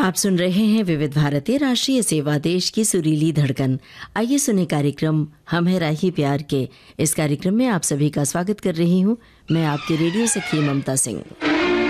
आप सुन रहे हैं विविध भारती राष्ट्रीय सेवा, देश की सुरीली धड़कन। आइए सुने कार्यक्रम हम है राही प्यार के। इस कार्यक्रम में आप सभी का स्वागत कर रही हूँ मैं, आपकी रेडियो सखी ममता सिंह।